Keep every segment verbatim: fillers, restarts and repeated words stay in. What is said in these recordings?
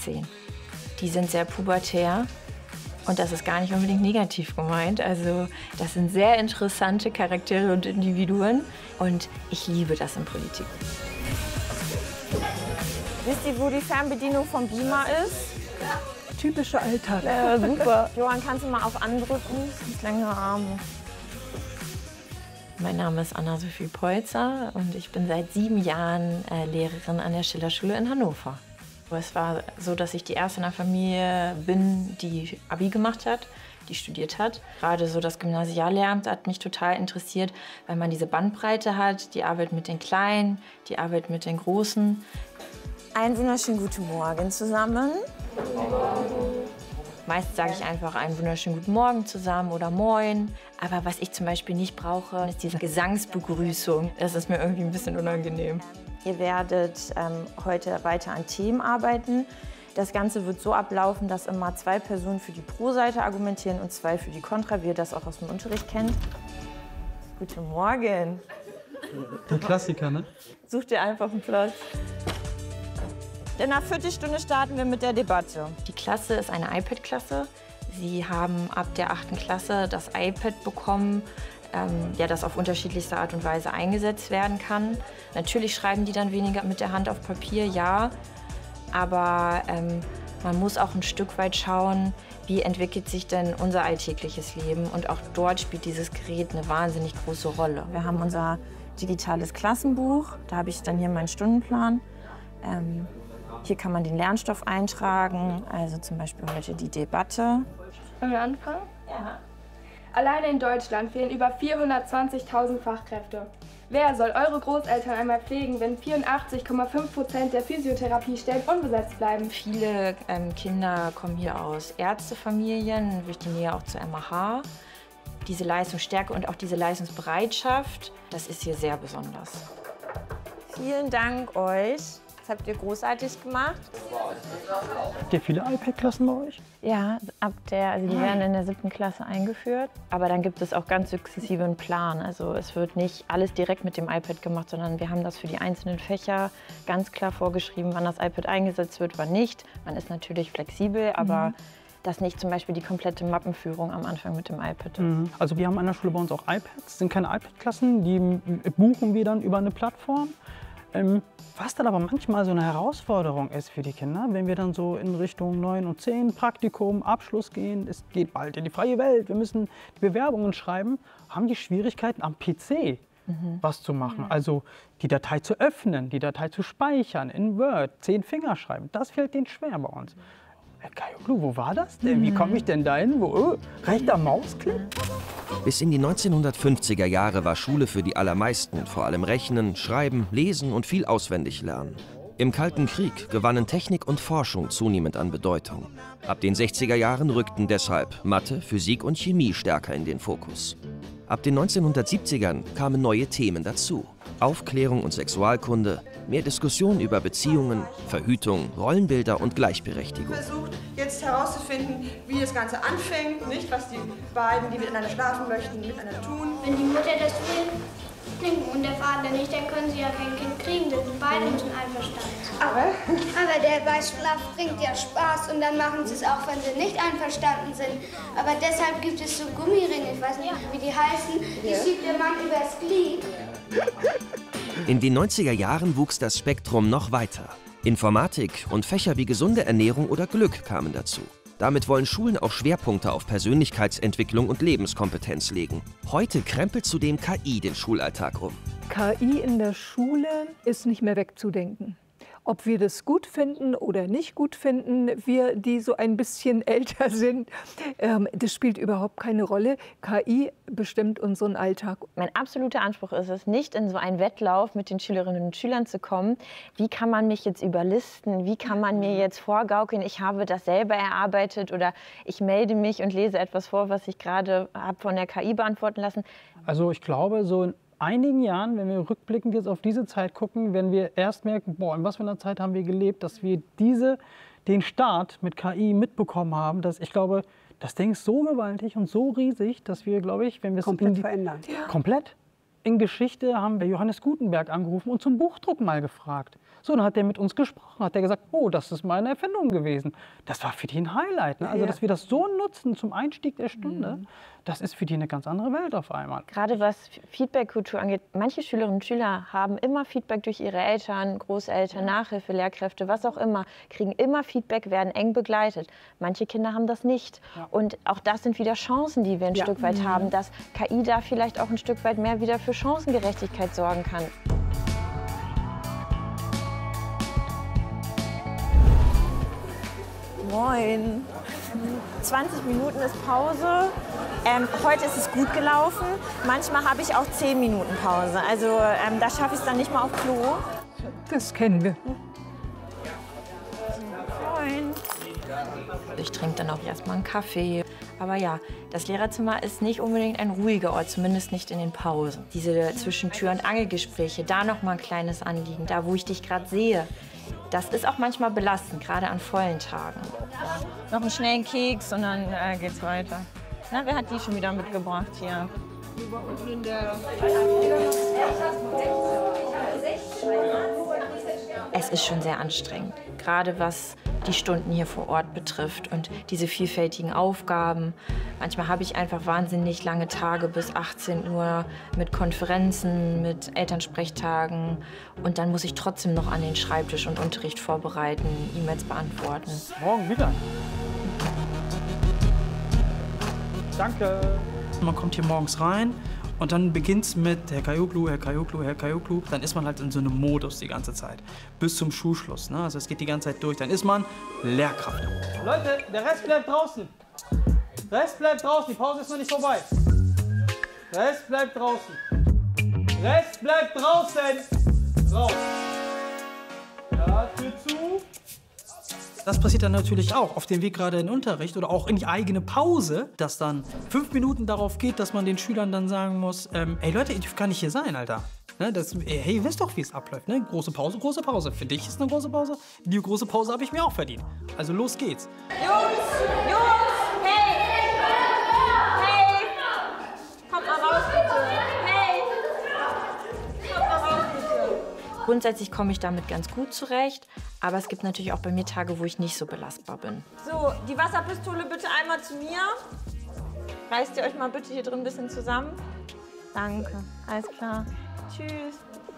sechzehn. Die sind sehr pubertär und das ist gar nicht unbedingt negativ gemeint. Also das sind sehr interessante Charaktere und Individuen und ich liebe das in Politik. Wisst ihr, wo die Fernbedienung vom Beamer ist? Typischer Alltag. Ja, super. Johann, kannst du mal auf andrücken? Das längere Arme. Mein Name ist Anna-Sophie Polzer und ich bin seit sieben Jahren äh, Lehrerin an der Schillerschule in Hannover. Es war so, dass ich die erste in der Familie bin, die Abi gemacht hat, die studiert hat. Gerade so das Gymnasiallehramt hat mich total interessiert, weil man diese Bandbreite hat, die Arbeit mit den Kleinen, die Arbeit mit den Großen. Einen wunderschönen guten Morgen zusammen. Meist sage ich einfach einen wunderschönen guten Morgen zusammen oder Moin. Aber was ich zum Beispiel nicht brauche, ist diese Gesangsbegrüßung. Das ist mir irgendwie ein bisschen unangenehm. Ihr werdet ähm, heute weiter an Themen arbeiten. Das Ganze wird so ablaufen, dass immer zwei Personen für die Pro-Seite argumentieren und zwei für die Kontra, wie ihr das auch aus dem Unterricht kennt. Guten Morgen. Der Klassiker, ne? Such dir einfach einen Platz. In einer Viertelstunde starten wir mit der Debatte. Die Klasse ist eine iPad-Klasse. Sie haben ab der achten Klasse das iPad bekommen, ähm, ja, das auf unterschiedlichste Art und Weise eingesetzt werden kann. Natürlich schreiben die dann weniger mit der Hand auf Papier, ja. Aber ähm, man muss auch ein Stück weit schauen, wie entwickelt sich denn unser alltägliches Leben. Und auch dort spielt dieses Gerät eine wahnsinnig große Rolle. Wir haben unser digitales Klassenbuch. Da habe ich dann hier meinen Stundenplan. Ähm, hier kann man den Lernstoff eintragen, also zum Beispiel heute die Debatte. Wollen wir anfangen? Ja. Alleine in Deutschland fehlen über vierhundertzwanzigtausend Fachkräfte. Wer soll eure Großeltern einmal pflegen, wenn vierundachtzig Komma fünf Prozent der Physiotherapiestellen unbesetzt bleiben? Viele ähm, Kinder kommen hier aus Ärztefamilien, durch die Nähe auch zur M A H. Diese Leistungsstärke und auch diese Leistungsbereitschaft, das ist hier sehr besonders. Vielen Dank euch. Das habt ihr großartig gemacht. Habt ihr viele iPad-Klassen bei euch? Ja, ab der, also die werden in der siebten Klasse eingeführt. Aber dann gibt es auch ganz sukzessive einen Plan. Also es wird nicht alles direkt mit dem iPad gemacht, sondern wir haben das für die einzelnen Fächer ganz klar vorgeschrieben, wann das iPad eingesetzt wird, wann nicht. Man ist natürlich flexibel, aber mhm. dass nicht zum Beispiel die komplette Mappenführung am Anfang mit dem iPad ist. Mhm. Also wir haben an der Schule bei uns auch iPads, das sind keine iPad-Klassen, die buchen wir dann über eine Plattform. Ähm, was dann aber manchmal so eine Herausforderung ist für die Kinder, wenn wir dann so in Richtung neun und zehn, Praktikum, Abschluss gehen, es geht bald in die freie Welt, wir müssen die Bewerbungen schreiben, haben die Schwierigkeiten am P C mhm. was zu machen. Also die Datei zu öffnen, die Datei zu speichern, in Word, zehn Finger schreiben, das fällt denen schwer bei uns. Kaioglu, wo war das denn? Wie komme ich denn dahin? Wo? Oh, rechter Mausklick? Bis in die neunzehnhundertfünfziger Jahre war Schule für die allermeisten vor allem Rechnen, Schreiben, Lesen und viel auswendig lernen. Im Kalten Krieg gewannen Technik und Forschung zunehmend an Bedeutung. Ab den sechziger Jahren rückten deshalb Mathe, Physik und Chemie stärker in den Fokus. Ab den neunzehnhundertsiebzigern kamen neue Themen dazu. Aufklärung und Sexualkunde, mehr Diskussion über Beziehungen, Verhütung, Rollenbilder und Gleichberechtigung. Versucht jetzt herauszufinden, wie das Ganze anfängt, nicht was die beiden, die miteinander schlafen möchten, miteinander tun. Wenn die Mutter das will, und der Vater nicht, dann können sie ja kein Kind kriegen, dann sind beide müssen einverstanden sein. Aber? Aber der Weißschlaf bringt ja Spaß und dann machen sie es auch, wenn sie nicht einverstanden sind. Aber deshalb gibt es so Gummiringe, ich weiß nicht, wie die heißen, die ja. schiebt der Mann übers Glied. In den neunziger Jahren wuchs das Spektrum noch weiter. Informatik und Fächer wie gesunde Ernährung oder Glück kamen dazu. Damit wollen Schulen auch Schwerpunkte auf Persönlichkeitsentwicklung und Lebenskompetenz legen. Heute krempelt zudem K I den Schulalltag um. K I in der Schule ist nicht mehr wegzudenken. Ob wir das gut finden oder nicht gut finden, wir, die so ein bisschen älter sind, ähm, das spielt überhaupt keine Rolle. K I bestimmt unseren Alltag. Mein absoluter Anspruch ist es, nicht in so einen Wettlauf mit den Schülerinnen und Schülern zu kommen. Wie kann man mich jetzt überlisten? Wie kann man mir jetzt vorgaukeln, ich habe das selber erarbeitet oder ich melde mich und lese etwas vor, was ich gerade habe von der K I beantworten lassen? Also ich glaube, so in einigen Jahren, wenn wir rückblickend jetzt auf diese Zeit gucken, werden wir erst merken, boah, in was für einer Zeit haben wir gelebt, dass wir diese, den Start mit K I mitbekommen haben. Dass ich glaube, das Ding ist so gewaltig und so riesig, dass wir, glaube ich, wenn wir es komplett verändern. Ja. Komplett. In Geschichte haben wir Johannes Gutenberg angerufen und zum Buchdruck mal gefragt. So, dann hat der mit uns gesprochen, hat der gesagt, oh, das ist meine Erfindung gewesen. Das war für die ein Highlight. Ne? Also, ja. dass wir das so nutzen zum Einstieg der Stunde, mhm. das ist für die eine ganz andere Welt auf einmal. Gerade was Feedback-Kultur angeht, manche Schülerinnen und Schüler haben immer Feedback durch ihre Eltern, Großeltern, Nachhilfe, Lehrkräfte, was auch immer, kriegen immer Feedback, werden eng begleitet. Manche Kinder haben das nicht. Ja. Und auch das sind wieder Chancen, die wir ein ja. Stück weit mhm. haben, dass K I da vielleicht auch ein Stück weit mehr wieder für Chancengerechtigkeit sorgen kann. Moin. zwanzig Minuten ist Pause. Ähm, heute ist es gut gelaufen. Manchmal habe ich auch zehn Minuten Pause. Also ähm, da schaffe ich es dann nicht mal auf Klo. Das kennen wir. Moin. Ich trinke dann auch erstmal einen Kaffee. Aber ja, das Lehrerzimmer ist nicht unbedingt ein ruhiger Ort, zumindest nicht in den Pausen. Diese Zwischentür- und Angelgespräche, da noch mal ein kleines Anliegen, da wo ich dich gerade sehe. Das ist auch manchmal belastend, gerade an vollen Tagen. Noch einen schnellen Keks und dann äh, geht's weiter. Na, wer hat die schon wieder mitgebracht hier? Es ist schon sehr anstrengend, gerade was die Stunden hier vor Ort betrifft und diese vielfältigen Aufgaben. Manchmal habe ich einfach wahnsinnig lange Tage bis achtzehn Uhr mit Konferenzen, mit Elternsprechtagen und dann muss ich trotzdem noch an den Schreibtisch und Unterricht vorbereiten, E-Mails beantworten. Morgen wieder. Danke. Man kommt hier morgens rein. Und dann beginnt es mit Herr Kayoglu, Herr Kayoglu, Herr Kayoglu. Dann ist man halt in so einem Modus die ganze Zeit. Bis zum Schulschluss. Ne? Also es geht die ganze Zeit durch. Dann ist man Lehrkraft. Leute, der Rest bleibt draußen. Der Rest bleibt draußen. Die Pause ist noch nicht vorbei. Der Rest bleibt draußen. Der Rest bleibt draußen. Raus. Ja, Tür zu. Das passiert dann natürlich auch auf dem Weg gerade in den Unterricht oder auch in die eigene Pause, dass dann fünf Minuten darauf geht, dass man den Schülern dann sagen muss, ähm, ey Leute, ihr dürft gar nicht hier sein, Alter. Ne, das, hey, ihr wisst doch, wie es abläuft. Ne? Große Pause, große Pause. Für dich ist eine große Pause. Die große Pause habe ich mir auch verdient. Also los geht's. Jungs, Jungs, hey, hey, kommt mal raus bitte. Hey, kommt mal raus bitte. Grundsätzlich komme ich damit ganz gut zurecht, aber es gibt natürlich auch bei mir Tage, wo ich nicht so belastbar bin. So, die Wasserpistole bitte einmal zu mir. Reißt ihr euch mal bitte hier drin ein bisschen zusammen? Danke, alles klar. Tschüss.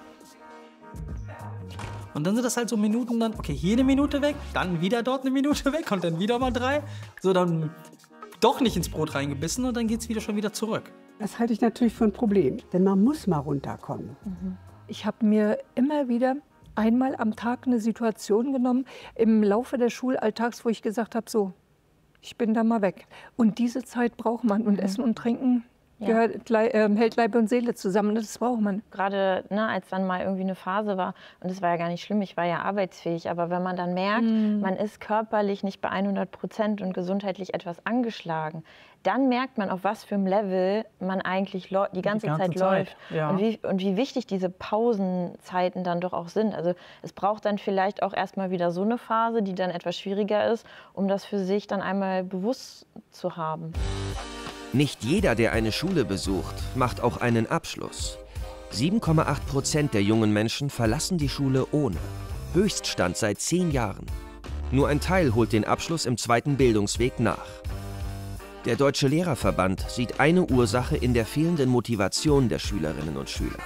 Und dann sind das halt so Minuten dann, okay, hier eine Minute weg, dann wieder dort eine Minute weg und dann wieder mal drei. So, dann doch nicht ins Brot reingebissen und dann geht's wieder schon wieder zurück. Das halte ich natürlich für ein Problem, denn man muss mal runterkommen. Mhm. Ich habe mir immer wieder einmal am Tag eine Situation genommen im Laufe des Schulalltags, wo ich gesagt habe, so, ich bin da mal weg. Und diese Zeit braucht man. Und mhm. Essen und Trinken ja. gehört, äh, hält Leib und Seele zusammen. Das braucht man. Gerade ne, als dann mal irgendwie eine Phase war, und das war ja gar nicht schlimm, ich war ja arbeitsfähig, aber wenn man dann merkt, mhm. man ist körperlich nicht bei hundert Prozent und gesundheitlich etwas angeschlagen, dann merkt man, auf was für einem Level man eigentlich die ganze, die ganze Zeit, Zeit läuft. Ja. Und, wie, und wie wichtig diese Pausenzeiten dann doch auch sind. Also es braucht dann vielleicht auch erstmal wieder so eine Phase, die dann etwas schwieriger ist, um das für sich dann einmal bewusst zu haben. Nicht jeder, der eine Schule besucht, macht auch einen Abschluss. sieben Komma acht Prozent der jungen Menschen verlassen die Schule ohne. Höchststand seit zehn Jahren. Nur ein Teil holt den Abschluss im zweiten Bildungsweg nach. Der Deutsche Lehrerverband sieht eine Ursache in der fehlenden Motivation der Schülerinnen und Schüler.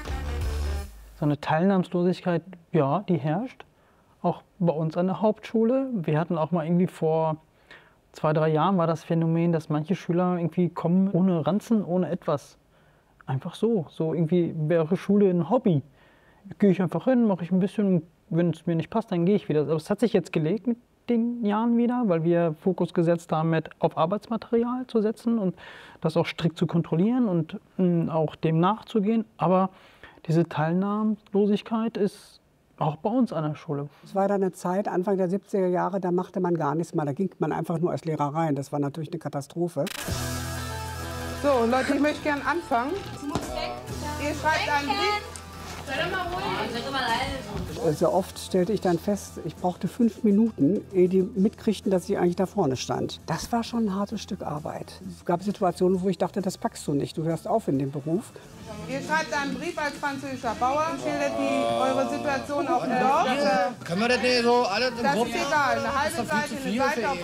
So eine Teilnahmslosigkeit, ja, die herrscht. Auch bei uns an der Hauptschule. Wir hatten auch mal irgendwie vor zwei, drei Jahren war das Phänomen, dass manche Schüler irgendwie kommen ohne Ranzen, ohne etwas. Einfach so. So irgendwie wäre Schule ein Hobby. Gehe ich einfach hin, mache ich ein bisschen, wenn es mir nicht passt, dann gehe ich wieder. Aber es hat sich jetzt gelegt mit den Jahren wieder, weil wir Fokus gesetzt haben, mit auf Arbeitsmaterial zu setzen und das auch strikt zu kontrollieren und mh, auch dem nachzugehen. Aber diese Teilnahmslosigkeit ist auch bei uns an der Schule. Es war dann eine Zeit, Anfang der siebziger Jahre, da machte man gar nichts mehr. Da ging man einfach nur als Lehrer rein. Das war natürlich eine Katastrophe. So, Leute, ich möchte gerne anfangen. Ihr schreibt einen Brief. Sehr oft stellte ich dann fest, ich brauchte fünf Minuten, ehe die mitkriegten, dass ich eigentlich da vorne stand. Das war schon ein hartes Stück Arbeit. Es gab Situationen, wo ich dachte, das packst du nicht, du hörst auf in dem Beruf. Ihr schreibt einen Brief als französischer Bauer und schildert die, eure Situation auf dem Dorf. Ja, können wir das nicht so alles in Das Gruppen? ist egal, eine halbe Seite, eine Seite auf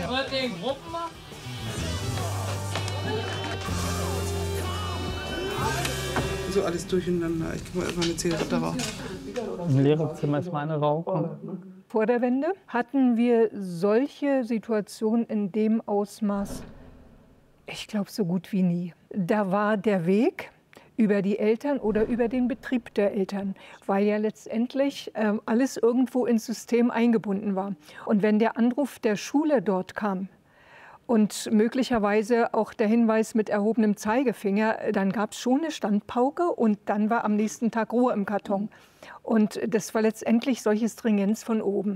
So alles durcheinander. Ich gebe mal erstmal eine Zigarette rauchen. Im Lehrerzimmer ist meine Rauchen. Vor der Wende hatten wir solche Situationen in dem Ausmaß, ich glaube, so gut wie nie. Da war der Weg über die Eltern oder über den Betrieb der Eltern, weil ja letztendlich äh, alles irgendwo ins System eingebunden war. Und wenn der Anruf der Schule dort kam und möglicherweise auch der Hinweis mit erhobenem Zeigefinger, dann gab es schon eine Standpauke und dann war am nächsten Tag Ruhe im Karton. Und das war letztendlich solche Stringenz von oben.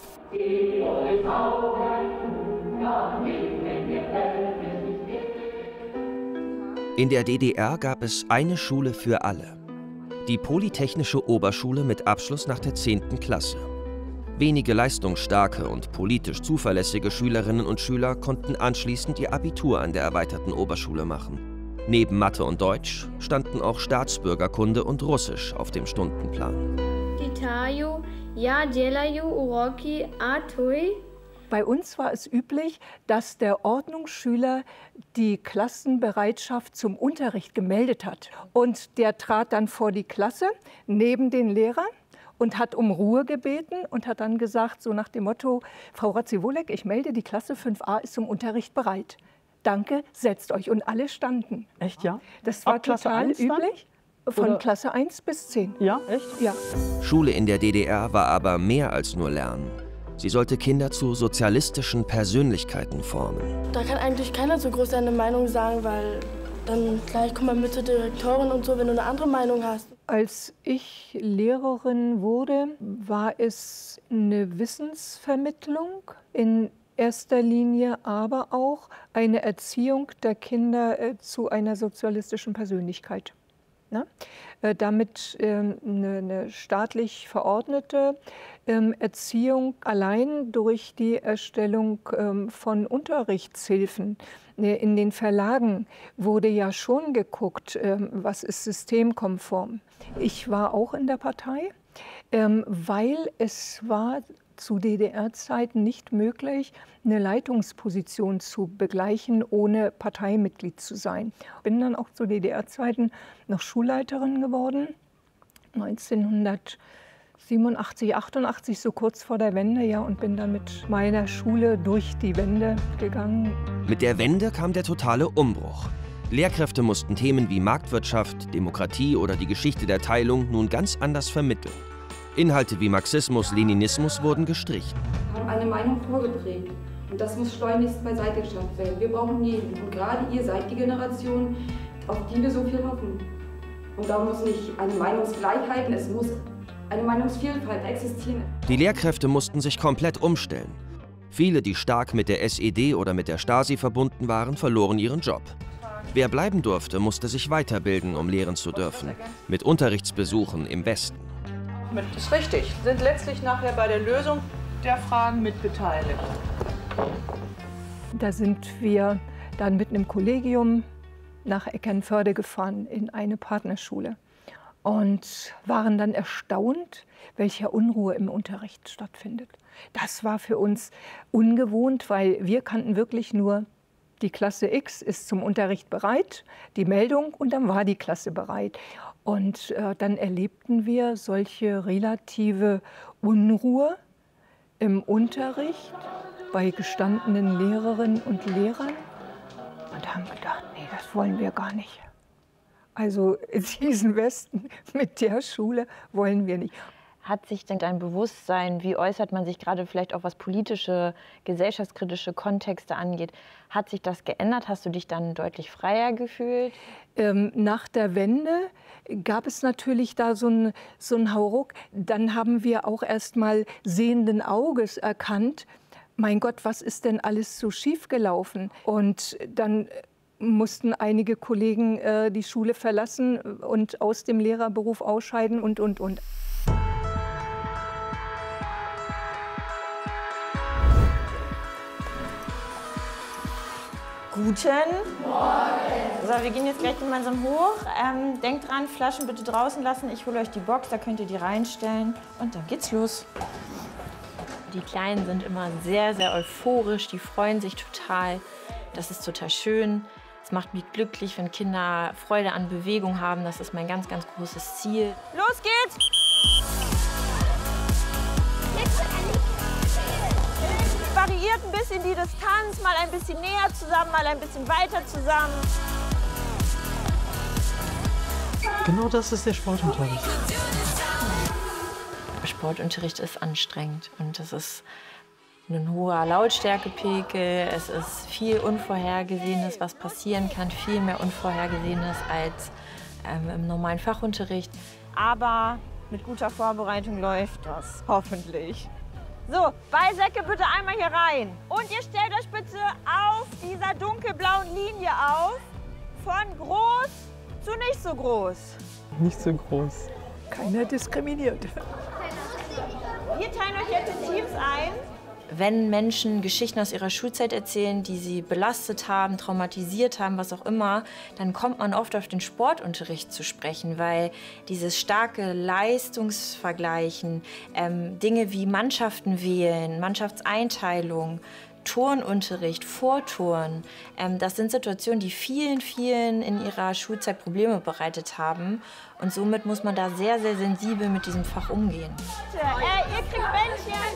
In der D D R gab es eine Schule für alle. Die Polytechnische Oberschule mit Abschluss nach der zehnten Klasse. Wenige leistungsstarke und politisch zuverlässige Schülerinnen und Schüler konnten anschließend ihr Abitur an der erweiterten Oberschule machen. Neben Mathe und Deutsch standen auch Staatsbürgerkunde und Russisch auf dem Stundenplan. Bei uns war es üblich, dass der Ordnungsschüler die Klassenbereitschaft zum Unterricht gemeldet hat. Und der trat dann vor die Klasse neben den Lehrer und hat um Ruhe gebeten und hat dann gesagt, so nach dem Motto, Frau Radziwolek, ich melde, die Klasse fünf a ist zum Unterricht bereit. Danke, setzt euch. Und alle standen. Echt, ja? Das war Ab Klasse total eins dann? üblich. Von Oder? Klasse eins bis zehn. Ja, echt? Ja. Schule in der D D R war aber mehr als nur Lernen. Sie sollte Kinder zu sozialistischen Persönlichkeiten formen. Da kann eigentlich keiner so groß seine Meinung sagen, weil dann gleich kommt man mit zur Direktorin und so, wenn du eine andere Meinung hast. Als ich Lehrerin wurde, war es eine Wissensvermittlung in erster Linie, aber auch eine Erziehung der Kinder äh, zu einer sozialistischen Persönlichkeit. Ne? Äh, damit ähm, eine, eine staatlich verordnete ähm, Erziehung allein durch die Erstellung ähm, von Unterrichtshilfen. In den Verlagen wurde ja schon geguckt, ähm, was ist systemkonform. Ich war auch in der Partei, ähm, weil es war zu D D R-Zeiten nicht möglich, eine Leitungsposition zu begleichen, ohne Parteimitglied zu sein. Ich bin dann auch zu D D R-Zeiten noch Schulleiterin geworden, neunzehnhundertsiebenundachtzig, achtundachtzig, so kurz vor der Wende, ja, und bin dann mit meiner Schule durch die Wende gegangen. Mit der Wende kam der totale Umbruch. Lehrkräfte mussten Themen wie Marktwirtschaft, Demokratie oder die Geschichte der Teilung nun ganz anders vermitteln. Inhalte wie Marxismus, Leninismus wurden gestrichen. Wir haben eine Meinung vorgeprägt und das muss schleunigst beiseite geschafft werden. Wir brauchen jeden und gerade ihr seid die Generation, auf die wir so viel hoffen. Und da muss nicht eine Meinungsgleichheit, es muss eine Meinungsvielfalt existieren. Die Lehrkräfte mussten sich komplett umstellen. Viele, die stark mit der S E D oder mit der Stasi verbunden waren, verloren ihren Job. Wer bleiben durfte, musste sich weiterbilden, um lehren zu dürfen. Mit Unterrichtsbesuchen im Westen. Das ist richtig, sind letztlich nachher bei der Lösung der Fragen mitbeteiligt. Da sind wir dann mit einem Kollegium nach Eckernförde gefahren in eine Partnerschule und waren dann erstaunt, welche Unruhe im Unterricht stattfindet. Das war für uns ungewohnt, weil wir kannten wirklich nur, die Klasse X ist zum Unterricht bereit, die Meldung, und dann war die Klasse bereit. Und äh, dann erlebten wir solche relative Unruhe im Unterricht bei gestandenen Lehrerinnen und Lehrern und haben gedacht, nee, das wollen wir gar nicht. Also in diesen Westen mit der Schule wollen wir nicht. Hat sich denn dein Bewusstsein, wie äußert man sich gerade vielleicht auch was politische, gesellschaftskritische Kontexte angeht, hat sich das geändert? Hast du dich dann deutlich freier gefühlt? Ähm, nach der Wende gab es natürlich da so einen so einen Hauruck. Dann haben wir auch erst mal sehenden Auges erkannt, mein Gott, was ist denn alles so schief gelaufen? Und dann mussten einige Kollegen äh, die Schule verlassen und aus dem Lehrerberuf ausscheiden und, und, und. Guten Morgen. So, wir gehen jetzt gleich gemeinsam hoch. Ähm, denkt dran, Flaschen bitte draußen lassen. Ich hole euch die Box, da könnt ihr die reinstellen. Und dann geht's los. Die Kleinen sind immer sehr, sehr euphorisch. Die freuen sich total. Das ist total schön. Es macht mich glücklich, wenn Kinder Freude an Bewegung haben. Das ist mein ganz, ganz großes Ziel. Los geht's! Variiert ein bisschen die Distanz, mal ein bisschen näher zusammen, mal ein bisschen weiter zusammen. Genau das ist der Sportunterricht. Sportunterricht ist anstrengend und es ist ein hoher Lautstärkepegel, es ist viel Unvorhergesehenes, was passieren kann, viel mehr Unvorhergesehenes als ähm, im normalen Fachunterricht. Aber mit guter Vorbereitung läuft das, hoffentlich. So, Ballsäcke bitte einmal hier rein. Und ihr stellt euch bitte auf dieser dunkelblauen Linie auf, von groß zu nicht so groß. Nicht so groß. Keiner diskriminiert. Wir teilen euch jetzt in Teams ein. Wenn Menschen Geschichten aus ihrer Schulzeit erzählen, die sie belastet haben, traumatisiert haben, was auch immer, dann kommt man oft auf den Sportunterricht zu sprechen, weil dieses starke Leistungsvergleichen, ähm, Dinge wie Mannschaften wählen, Mannschaftseinteilung, Turnunterricht, Vorturnen, ähm, das sind Situationen, die vielen, vielen in ihrer Schulzeit Probleme bereitet haben. Und somit muss man da sehr, sehr sensibel mit diesem Fach umgehen. Äh, ihr kriegt Bändchen.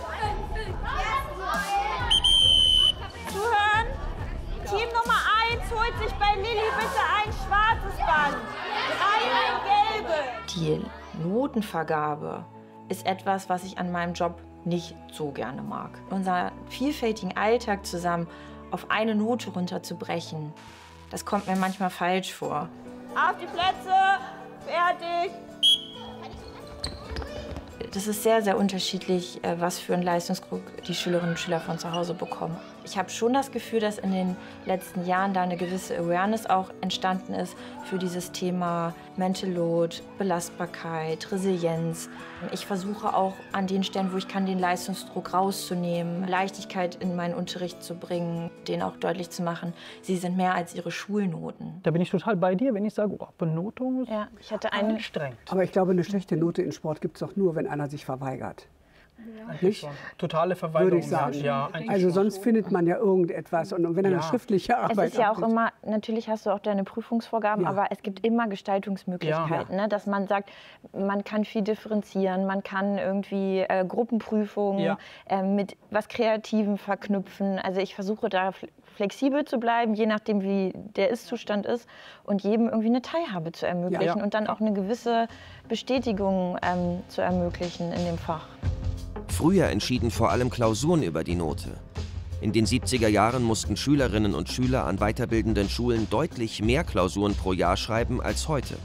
Zuhören. Team Nummer eins holt sich bei Lilly bitte ein schwarzes Band. Drei ein gelbe. Die Notenvergabe ist etwas, was ich an meinem Job nicht so gerne mag. Unser vielfältigen Alltag zusammen auf eine Note runterzubrechen, das kommt mir manchmal falsch vor. Auf die Plätze, fertig. Das ist sehr, sehr unterschiedlich, was für einen Leistungsdruck die Schülerinnen und Schüler von zu Hause bekommen. Ich habe schon das Gefühl, dass in den letzten Jahren da eine gewisse Awareness auch entstanden ist für dieses Thema Mental Load, Belastbarkeit, Resilienz. Ich versuche auch an den Stellen, wo ich kann, den Leistungsdruck rauszunehmen, Leichtigkeit in meinen Unterricht zu bringen, denen auch deutlich zu machen, sie sind mehr als ihre Schulnoten. Da bin ich total bei dir, wenn ich sage, oh, Benotung ist ja, ich hatte eine anstrengend. Aber ich glaube, eine schlechte Note in Sport gibt es auch nur, wenn einer sich verweigert. Ja. Nicht? Totale Verweigerung. Würde ich sagen. Ja, also sonst findet man ja irgendetwas. Und wenn er ja. eine schriftliche Arbeit Es ist ja auch abgibt. immer, natürlich hast du auch deine Prüfungsvorgaben, ja. aber es gibt immer Gestaltungsmöglichkeiten. Ja. Ne? Dass man sagt, man kann viel differenzieren, man kann irgendwie äh, Gruppenprüfungen ja. äh, mit was Kreativem verknüpfen. Also ich versuche da flexibel zu bleiben, je nachdem wie der Ist-Zustand ist und jedem irgendwie eine Teilhabe zu ermöglichen ja, ja. und dann auch eine gewisse Bestätigung ähm, zu ermöglichen in dem Fach. Früher entschieden vor allem Klausuren über die Note. In den siebziger Jahren mussten Schülerinnen und Schüler an weiterbildenden Schulen deutlich mehr Klausuren pro Jahr schreiben als heute.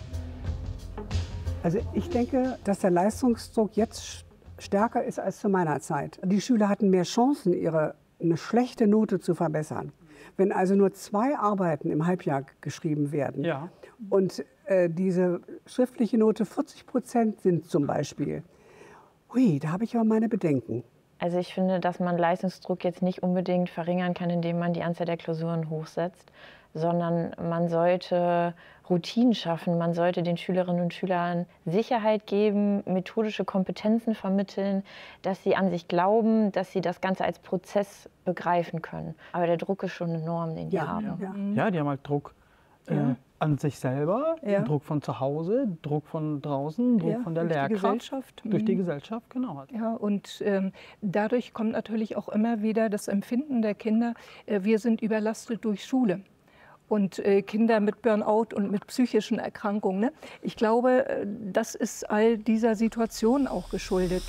Also ich denke, dass der Leistungsdruck jetzt stärker ist als zu meiner Zeit. Die Schüler hatten mehr Chancen, ihre eine schlechte Note zu verbessern. Wenn also nur zwei Arbeiten im Halbjahr geschrieben werden ja. und äh, diese schriftliche Note vierzig Prozent sind zum Beispiel, hui, da habe ich aber meine Bedenken. Also ich finde, dass man Leistungsdruck jetzt nicht unbedingt verringern kann, indem man die Anzahl der Klausuren hochsetzt, sondern man sollte Routinen schaffen, man sollte den Schülerinnen und Schülern Sicherheit geben, methodische Kompetenzen vermitteln, dass sie an sich glauben, dass sie das Ganze als Prozess begreifen können. Aber der Druck ist schon enorm, den die ja, haben. Ja. ja, die haben halt Druck äh, ja. an sich selber, ja. Druck von zu Hause, Druck von draußen, Druck ja, von der durch Lehrkraft. Die Gesellschaft. Durch die Gesellschaft, genau. Ja, und ähm, dadurch kommt natürlich auch immer wieder das Empfinden der Kinder, äh, wir sind überlastet durch Schule. Und äh, Kinder mit Burnout und mit psychischen Erkrankungen. Ne? Ich glaube, äh, das ist all dieser Situation auch geschuldet.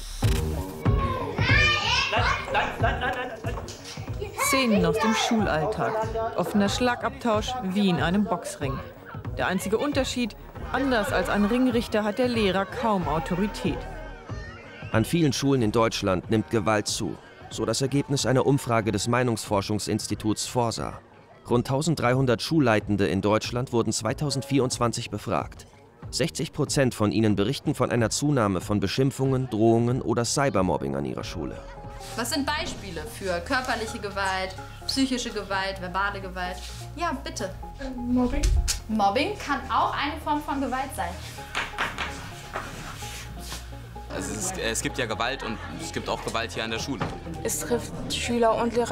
Szenen aus dem Schulalltag. Offener Schlagabtausch wie in einem Boxring. Der einzige Unterschied, anders als ein Ringrichter hat der Lehrer kaum Autorität. An vielen Schulen in Deutschland nimmt Gewalt zu, so das Ergebnis einer Umfrage des Meinungsforschungsinstituts Forsa. Rund eintausenddreihundert Schulleitende in Deutschland wurden zweitausendvierundzwanzig befragt. sechzig Prozent von ihnen berichten von einer Zunahme von Beschimpfungen, Drohungen oder Cybermobbing an ihrer Schule. Was sind Beispiele für körperliche Gewalt, psychische Gewalt, verbale Gewalt? Ja, bitte. Mobbing. Mobbing kann auch eine Form von Gewalt sein. Also es, ist, es gibt ja Gewalt und es gibt auch Gewalt hier an der Schule. Es trifft Schüler und Lehrer